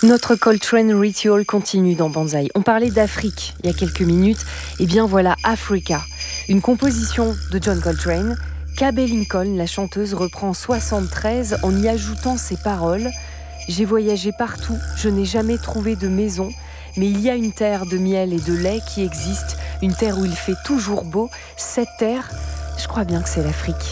Notre Coltrane Ritual continue dans Banzai. On parlait d'Afrique il y a quelques minutes. Et bien voilà Africa, une composition de John Coltrane qu'Abbey Lincoln, la chanteuse, reprend en 73 en y ajoutant ses paroles. J'ai voyagé partout, je n'ai jamais trouvé de maison, mais il y a une terre de miel et de lait qui existe, une terre où il fait toujours beau. Cette terre, je crois bien que c'est l'Afrique.